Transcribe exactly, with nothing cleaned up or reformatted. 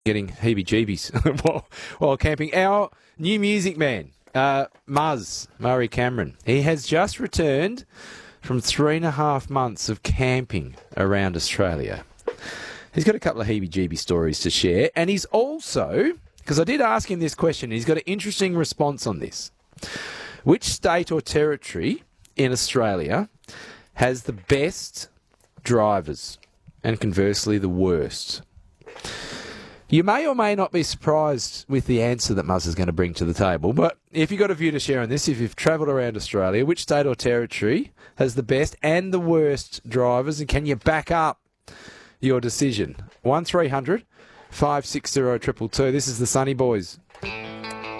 getting heebie-jeebies while, while camping. Our new music man, uh, Muzz, Murray Cameron, he has just returned from three and a half months of camping around Australia. He's got a couple of heebie-jeebie stories to share, and he's also, because I did ask him this question, he's got an interesting response on this. Which state or territory in Australia has the best drivers and conversely the worst? You may or may not be surprised with the answer that Muzz is going to bring to the table, but if you've got a view to share on this, if you've travelled around Australia, which state or territory has the best and the worst drivers, and can you back up your decision? one three hundred five six zero two two two. This is the Sunny Boys.